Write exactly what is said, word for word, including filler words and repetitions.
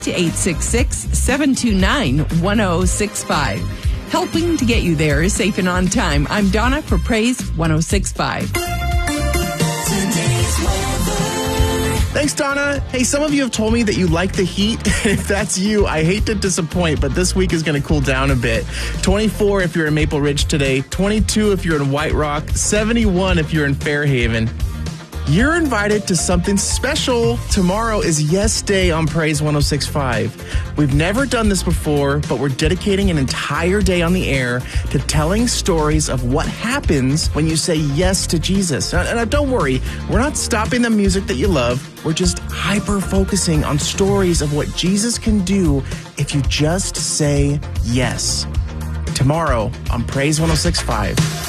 to eight six six, seven two nine, one zero six five. Helping to get you there is safe and on time. I'm Donna for Praise one oh six point five. Thanks, Donna. Hey, some of you have told me that you like the heat. If that's you, I hate to disappoint, but this week is going to cool down a bit. twenty-four if you're in Maple Ridge today, twenty-two if you're in White Rock, seventy-one if you're in Fairhaven. You're invited to something special. Tomorrow is Yes Day on Praise one oh six point five. We've never done this before, but we're dedicating an entire day on the air to telling stories of what happens when you say yes to Jesus. And uh, don't worry, we're not stopping the music that you love. We're just hyper-focusing on stories of what Jesus can do if you just say yes. Tomorrow on Praise one oh six point five.